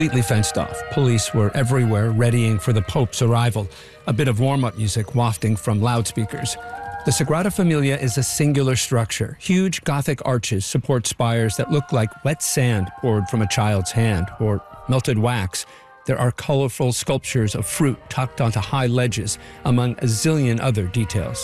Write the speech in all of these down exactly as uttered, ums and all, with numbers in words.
Completely fenced off. Police were everywhere readying for the Pope's arrival, a bit of warm-up music wafting from loudspeakers. The Sagrada Familia is a singular structure. Huge Gothic arches support spires that look like wet sand poured from a child's hand or melted wax. There are colorful sculptures of fruit tucked onto high ledges, among a zillion other details.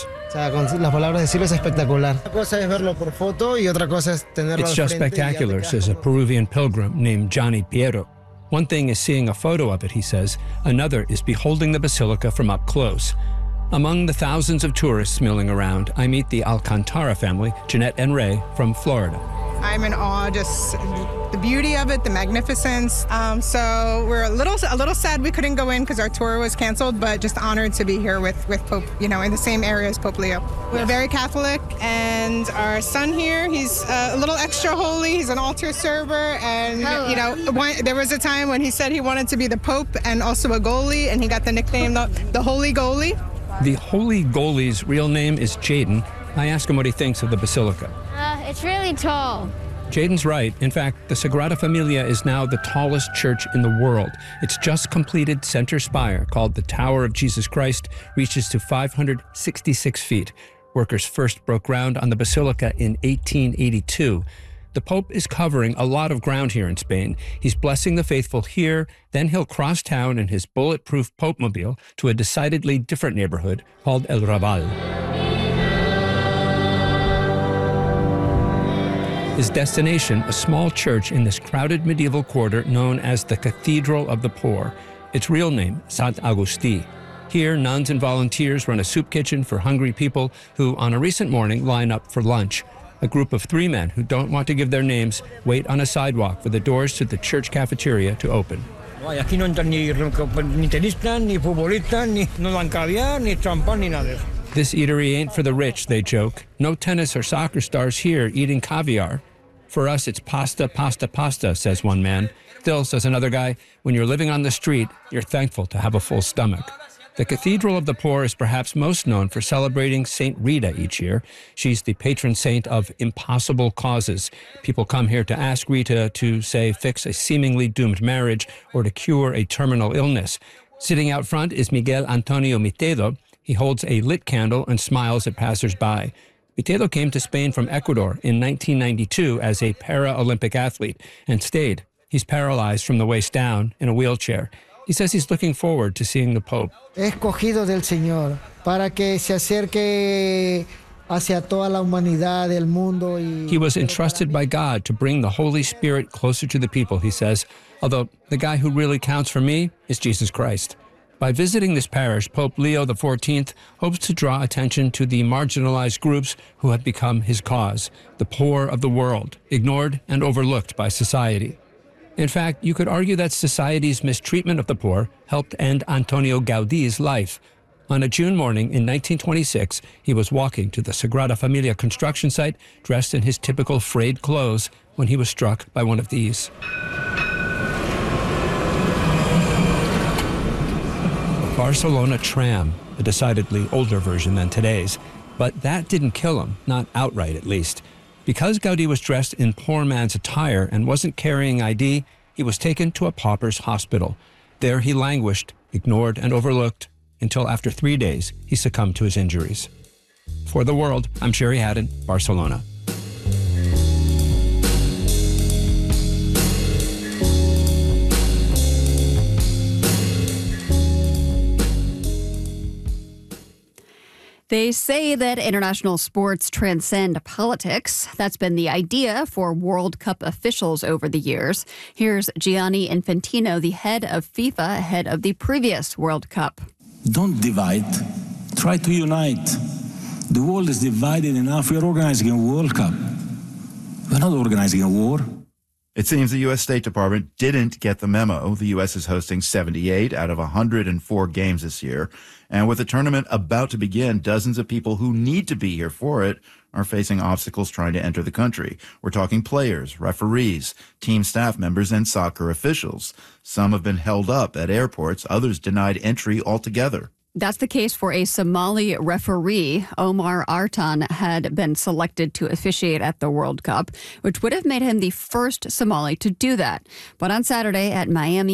It's just spectacular, says a Peruvian pilgrim named Johnny Piero. One thing is seeing a photo of it, he says. Another is beholding the basilica from up close. Among the thousands of tourists milling around, I meet the Alcantara family, Jeanette and Ray, from Florida. I'm in awe, just the beauty of it, the magnificence. Um, so we're a little a little sad we couldn't go in because our tour was canceled, but just honored to be here with, with Pope, you know, in the same area as Pope Leo. We're very Catholic, and our son here, he's uh, a little extra holy. He's an altar server, and, you know, one, there was a time when he said he wanted to be the Pope and also a goalie, and he got the nickname the, the Holy Goalie. The Holy Goalie's real name is Jaden. I ask him what he thinks of the basilica. Uh, it's really tall. Jaden's right. In fact, the Sagrada Familia is now the tallest church in the world. Its just completed center spire, called the Tower of Jesus Christ, reaches to five hundred sixty-six feet. Workers first broke ground on the basilica in eighteen eighty-two. The Pope is covering a lot of ground here in Spain. He's blessing the faithful here, then he'll cross town in his bulletproof Pope-mobile to a decidedly different neighborhood called El Raval. His destination, a small church in this crowded medieval quarter known as the Cathedral of the Poor. Its real name, Sant Agustí. Here, nuns and volunteers run a soup kitchen for hungry people who, on a recent morning, line up for lunch. A group of three men who don't want to give their names wait on a sidewalk for the doors to the church cafeteria to open. Aquí no entran ni tenistas, ni futbolistas, ni no dan caviar, ni champán, ni nada. This eatery ain't for the rich, they joke. No tennis or soccer stars here eating caviar. For us, it's pasta, pasta, pasta, says one man. Still, says another guy, when you're living on the street, you're thankful to have a full stomach. The Cathedral of the Poor is perhaps most known for celebrating Saint Rita each year. She's the patron saint of impossible causes. People come here to ask Rita to, say, fix a seemingly doomed marriage or to cure a terminal illness. Sitting out front is Miguel Antonio Mitedo. He holds a lit candle and smiles at passers-by. Mitedo came to Spain from Ecuador in nineteen ninety-two as a para-Olympic athlete and stayed. He's paralyzed from the waist down in a wheelchair. He says he's looking forward to seeing the Pope. Escogido del Señor para que se acerque hacia toda la humanidad del mundo y... He was entrusted by God to bring the Holy Spirit closer to the people, he says, although the guy who really counts for me is Jesus Christ. By visiting this parish, Pope Leo the fourteenth hopes to draw attention to the marginalized groups who have become his cause, the poor of the world, ignored and overlooked by society. In fact, you could argue that society's mistreatment of the poor helped end Antonio Gaudí's life. On a June morning in nineteen twenty-six, he was walking to the Sagrada Familia construction site dressed in his typical frayed clothes when he was struck by one of these. A Barcelona tram, a decidedly older version than today's. But that didn't kill him, not outright at least. Because Gaudí was dressed in poor man's attire and wasn't carrying I D, he was taken to a pauper's hospital. There he languished, ignored and overlooked, until after three days he succumbed to his injuries. For The World, I'm Sherry Haddon, Barcelona. They say that international sports transcend politics. That's been the idea for World Cup officials over the years. Here's Gianni Infantino, the head of FIFA, ahead of the previous World Cup. Don't divide. Try to unite. The world is divided enough. We're organizing a World Cup. We're not organizing a war. It seems the U S State Department didn't get the memo. The U S is hosting seventy-eight out of one hundred four games this year. And with the tournament about to begin, dozens of people who need to be here for it are facing obstacles trying to enter the country. We're talking players, referees, team staff members, and soccer officials. Some have been held up at airports, others denied entry altogether. That's the case for a Somali referee. Omar Artan had been selected to officiate at the World Cup, which would have made him the first Somali to do that. But on Saturday at Miami